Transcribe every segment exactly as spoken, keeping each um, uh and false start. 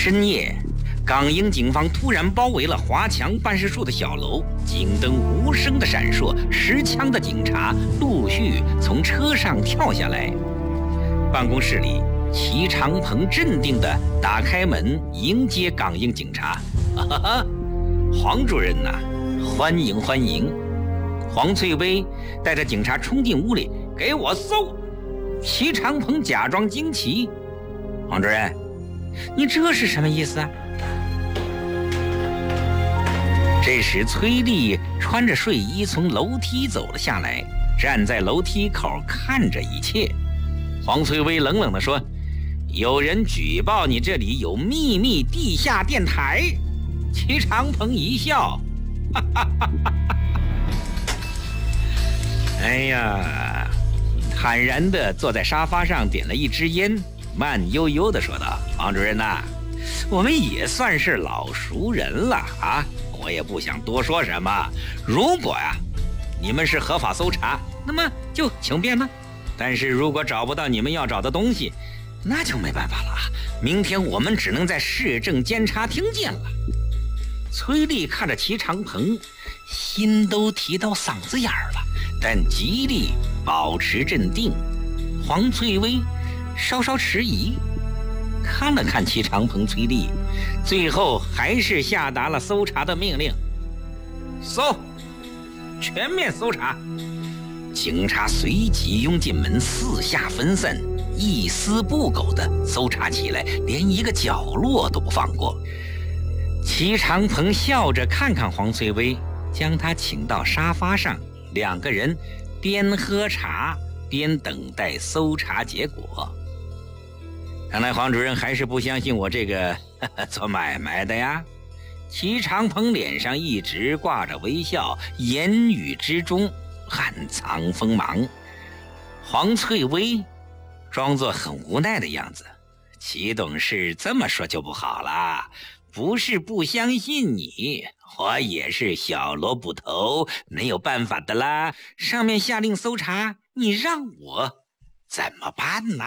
深夜，港英警方突然包围了华强办事处的小楼，警灯无声的闪烁，持枪的警察陆续从车上跳下来。办公室里，齐长鹏镇定地打开门迎接港英警察。哈哈，黄主任呐、啊，欢迎欢迎！黄翠薇带着警察冲进屋里，给我搜！齐长鹏假装惊奇：“黄主任，你这是什么意思啊？”这时，崔丽穿着睡衣从楼梯走了下来，站在楼梯口看着一切。黄翠薇冷冷地说：“有人举报你这里有秘密地下电台。”齐长鹏一笑，哈哈哈哈哈！哎呀，坦然地坐在沙发上，点了一支烟，慢悠悠地说道：“黄主任呐、啊，我们也算是老熟人了啊。我也不想多说什么。如果呀、啊，你们是合法搜查，那么就请便吧。但是如果找不到你们要找的东西，那就没办法了。明天我们只能在市政监察厅见了。”崔丽看着齐长鹏，心都提到嗓子眼儿了，但极力保持镇定。黄翠薇稍稍迟疑，看了看齐长鹏、崔丽，最后还是下达了搜查的命令：搜，全面搜查。警察随即拥进门，四下分散，一丝不苟地搜查起来，连一个角落都不放过。齐长鹏笑着看看黄翠薇，将她请到沙发上，两个人边喝茶边等待搜查结果。看来黄主任还是不相信我这个呵呵做买卖的呀。齐长鹏脸上一直挂着微笑，言语之中暗藏锋芒。黄翠薇装作很无奈的样子：“齐董事这么说就不好了，不是不相信你，我也是小萝卜头，没有办法的啦。上面下令搜查，你让我怎么办呢？”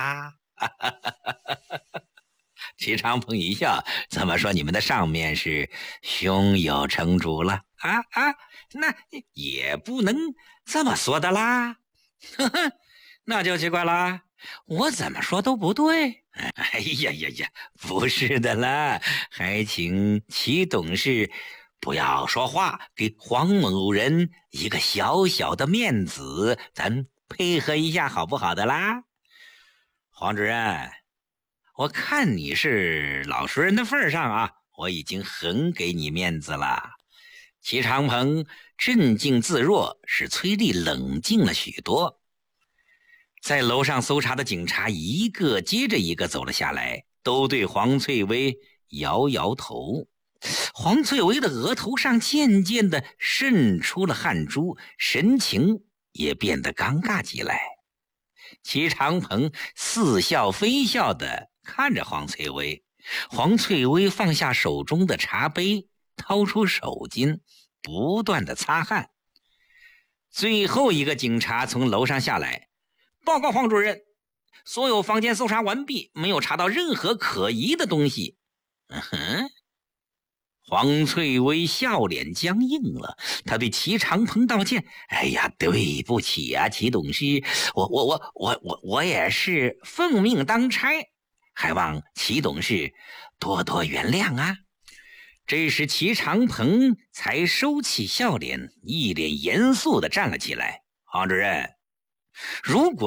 齐长鹏一笑：“这么说你们的上面是胸有成竹了啊啊？那也不能这么说的啦。”呵呵，那就奇怪啦，我怎么说都不对。哎呀呀呀，不是的啦，还请齐董事不要说话，给黄某人一个小小的面子，咱配合一下好不好的啦？黄主任，我看你是老熟人的份上啊，我已经很给你面子了。齐长鹏镇静自若，使崔丽冷静了许多。在楼上搜查的警察一个接着一个走了下来，都对黄翠薇摇摇头。黄翠薇的额头上渐渐地渗出了汗珠，神情也变得尴尬起来。齐长鹏似笑非笑地看着黄翠薇，黄翠薇放下手中的茶杯，掏出手巾，不断地擦汗。最后一个警察从楼上下来，报告黄主任，所有房间搜查完毕，没有查到任何可疑的东西。嗯哼，黄翠薇笑脸僵硬了，她对齐长鹏道歉：“哎呀，对不起啊，齐董事，我我我我我我也是奉命当差，还望齐董事多多原谅啊。”这时齐长鹏才收起笑脸，一脸严肃地站了起来：“黄主任，如果